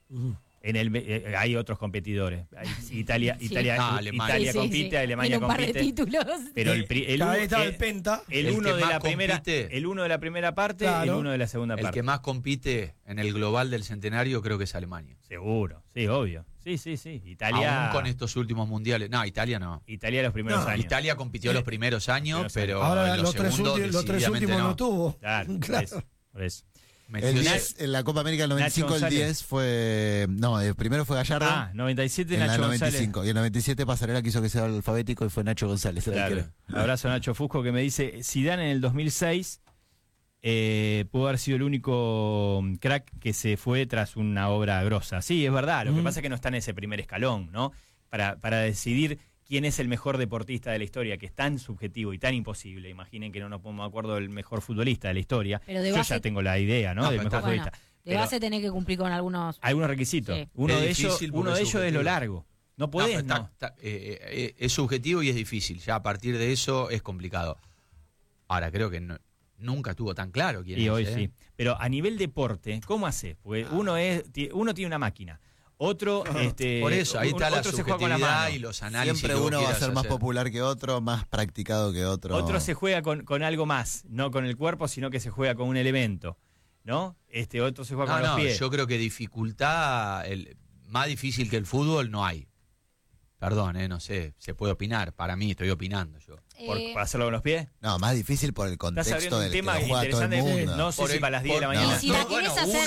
Hay otros competidores. Italia Alemania compite, Alemania compite. Tiene un par de títulos. Pero el Penta. El uno de la primera parte, claro. El uno de la segunda parte. El que más compite en el global del centenario creo que es Alemania. Seguro, sí, obvio. Sí. Italia. Aún con estos últimos mundiales. No, Italia no. Italia los primeros años. Italia compitió los primeros años, pero ahora los los tres últimos no tuvo. Claro. Por eso. El 10, en la Copa América del 95, el 10 fue... No, el primero fue Gallardo. 97 en Nacho la 95. González. Y el 97 Pasarela quiso que sea alfabético y fue Nacho González. Claro. Abrazo a Nacho Fusco que me dice, Zidane en el 2006 pudo haber sido el único crack que se fue tras una obra grosa. Sí, es verdad. Lo que pasa es que no está en ese primer escalón, ¿no? Para decidir quién es el mejor deportista de la historia, que es tan subjetivo y tan imposible. Imaginen que no nos ponemos de acuerdo del mejor futbolista de la historia. Pero de Yo base, ya tengo la idea, ¿no? Del mejor futbolista. De base tenés que cumplir con algunos requisitos. Sí. Uno de ellos es lo largo. No podés, es subjetivo y es difícil. Ya a partir de eso es complicado. Ahora, creo que nunca tuvo tan claro quién es. Y hoy sí. Pero a nivel deporte, ¿cómo hace? Porque uno tiene una máquina. Otro, por eso, ahí está la subjetividad y los análisis. Siempre uno va a ser más popular que otro, más practicado que otro. Otro se juega con algo más, no con el cuerpo, sino que se juega con un elemento, ¿no? Otro se juega con los pies. Yo creo que dificultad, más difícil que el fútbol no hay. Perdón, no sé, se puede opinar. Para mí, estoy opinando yo. ¿Por hacerlo con los pies? No, más difícil por el contexto del que lo juega todo el mundo. No sé si para las 10 de la mañana. Si la querés hacer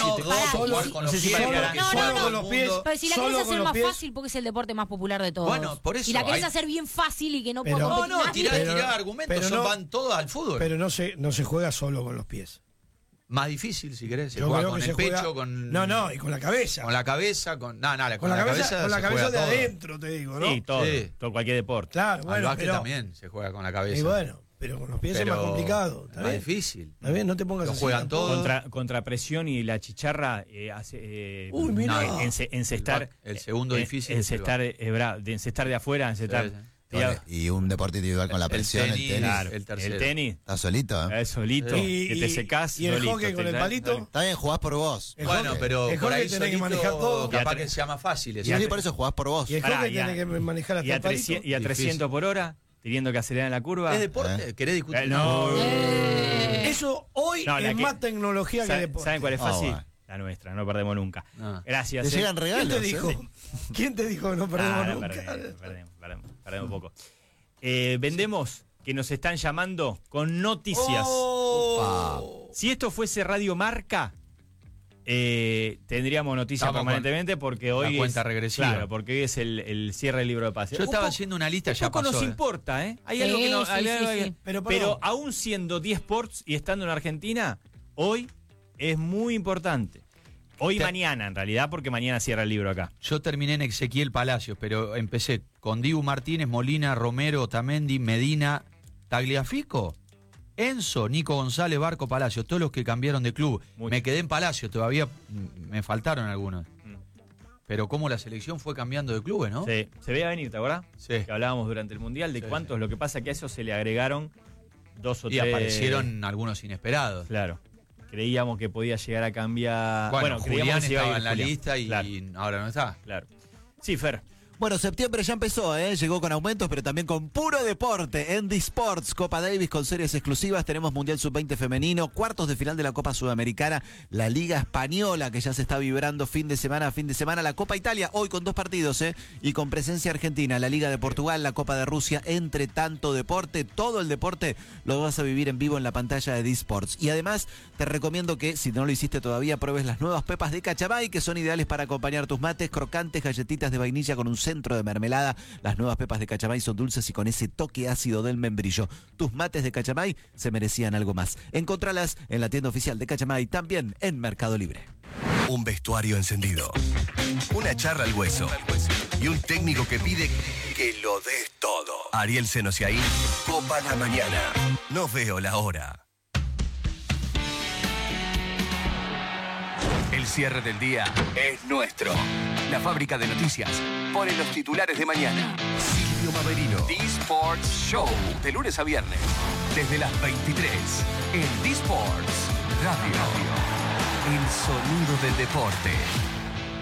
solo con los pies. Pero si la querés hacer más fácil, porque es el deporte más popular de todos. Bueno, por eso. Si la querés hacer bien fácil y que no pueda competir tirá argumentos, van todos al fútbol. Pero no se juega solo con los pies. Más difícil, si querés. Se juega con el pecho, con... No, y con la cabeza. Con la cabeza, con la cabeza de adentro, te digo, ¿no? Sí, todo cualquier deporte. Claro, bueno, al básquet también se juega con la cabeza. Y bueno, pero con los pies es más complicado. Es más difícil. Está bien, no te pongas así. Lo juegan todos. Contra presión y la chicharra encestar. El segundo difícil. Encestar de afuera, encestar... Y un deporte individual con la presión, el tenis. Claro, el tenis. Está solito, Es solito, que te secás. ¿Y el hockey con el palito? Está bien, jugás por vos. Bueno, pero por ahí tenés que manejar todo. Capaz que sea más fácil. Y por eso jugás por vos. Y el hockey tenés que manejar hasta el palito. Y a 300 por hora, teniendo que acelerar en la curva. ¿Es deporte? ¿Querés discutir? No. Eso hoy es más tecnología que deporte. ¿Saben cuál es fácil? La nuestra, no perdemos nunca. Gracias. Te llegan regalos. ¿Quién te dijo? ¿Quién te dijo que no perdemos nunca? Perdemos un poco. Vendemos que nos están llamando con noticias. Si esto fuese Radio Marca, tendríamos noticias permanentemente porque hoy la cuenta regresiva. Claro, porque hoy es el cierre del libro de pases. Yo estaba haciendo una lista, ya pasó. Poco nos importa, ¿eh? Hay algo que no... Sí. Pero aún siendo 10 Sports y estando en Argentina, hoy es muy importante. Hoy y mañana, en realidad, porque mañana cierra el libro acá. Yo terminé en Ezequiel Palacios, pero empecé con Dibu Martínez, Molina, Romero, Otamendi, Medina, Tagliafico, Enzo, Nico González, Barco, Palacios, todos los que cambiaron de club. Me quedé en Palacios, todavía me faltaron algunos. Pero cómo la selección fue cambiando de clubes, ¿no? Sí, se veía venir, ¿te acordás? Sí. Que hablábamos durante el Mundial de cuántos, lo que pasa que a eso se le agregaron 2 o 3... Y aparecieron algunos inesperados. Claro. Creíamos que podía llegar a cambiar... Bueno, Julián estaba en la Julián. lista y ahora no está. Claro. Sí, Fer. Bueno, septiembre ya empezó, llegó con aumentos, pero también con puro deporte. En D-Sports, Copa Davis con series exclusivas, tenemos Mundial Sub-20 femenino, cuartos de final de la Copa Sudamericana, la Liga Española que ya se está vibrando fin de semana a fin de semana, la Copa Italia, hoy con 2 partidos, y con presencia argentina, la Liga de Portugal, la Copa de Rusia, entre tanto deporte, todo el deporte lo vas a vivir en vivo en la pantalla de D-Sports. Y además, te recomiendo que, si no lo hiciste todavía, pruebes las nuevas pepas de Cachamay, que son ideales para acompañar tus mates, crocantes, galletitas de vainilla con un centro de mermelada. Las nuevas pepas de Cachamay son dulces y con ese toque ácido del membrillo. Tus mates de Cachamay se merecían algo más. Encontralas en la tienda oficial de Cachamay, también en Mercado Libre. Un vestuario encendido, una charla al hueso y un técnico que pide que lo des todo. Ariel Senosiaín, Copa la Mañana. No veo la hora. El cierre del día es nuestro. La fábrica de noticias pone los titulares de mañana. Silvio Maverino. D-Sports Show. De lunes a viernes. Desde las 23. En D-Sports Radio. El sonido del deporte.